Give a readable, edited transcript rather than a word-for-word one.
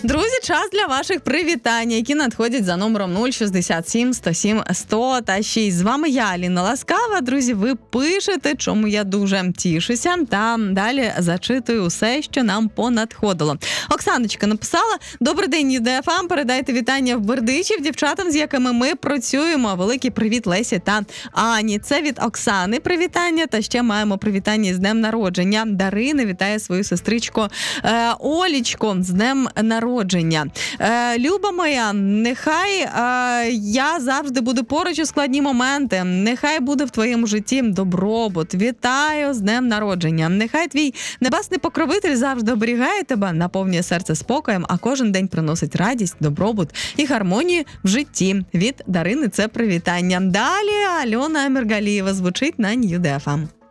Друзі, час для ваших привітань, які надходять за номером 067 107 100 та 6. З вами я, Аліна Ласкава. Друзі, ви пишете, чому я дуже тішуся. Та далі зачитую усе, що нам понадходило. Оксаночка написала: «Добрий день, ЮДФМ, передайте вітання в Бердичів дівчатам, з якими ми працюємо. Великий привіт Лесі та Ані». Це від Оксани привітання, та ще маємо привітання з днем народження. Дарина вітає свою сестричку Олічку з днем народження. Люба моя, нехай я завжди буду поруч у складні моменти. Нехай буде в твоєму житті добробут. Вітаю з днем народження. Нехай твій небесний покровитель завжди оберігає тебе, наповнює серце спокоєм, а кожен день приносить радість, добробут і гармонію в житті. Від Дарини це привітання. Далі Альона Міргалієва звучить на Нью-ДФМ.